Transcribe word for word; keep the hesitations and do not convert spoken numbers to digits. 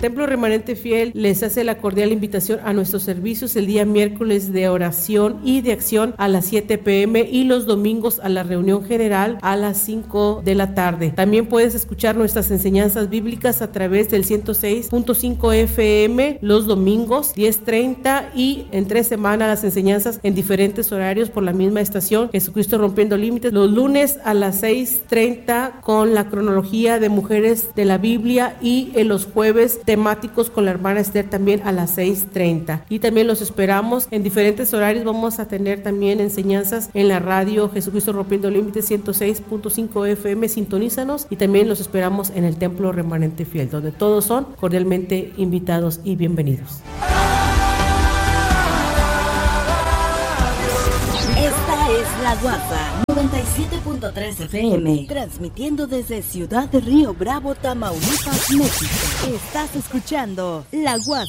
Templo Remanente Fiel les hace la cordial invitación a nuestros servicios el día miércoles de oración y de acción a las siete p.m. y los domingos a la reunión general a las cinco de la tarde. También puedes escuchar nuestras enseñanzas bíblicas a través del ciento seis punto cinco F M los domingos diez treinta y en tres semanas las enseñanzas en diferentes horarios por la misma estación, Jesucristo Rompiendo Límites, los lunes a las seis treinta con la cronología de mujeres de la Biblia y en los jueves temáticos con la hermana Esther también a las seis treinta. Y también los esperamos en diferentes horarios. Vamos a tener también enseñanzas en la radio Jesucristo Rompiendo Límites ciento seis punto cinco F M, sintonízanos, y también los esperamos en el Templo Remanente Fiel, donde todos son cordialmente invitados y bienvenidos. Esta es La Guapa noventa y siete punto tres F M, transmitiendo desde Ciudad de Río Bravo, Tamaulipas, México. Estás escuchando La Guapa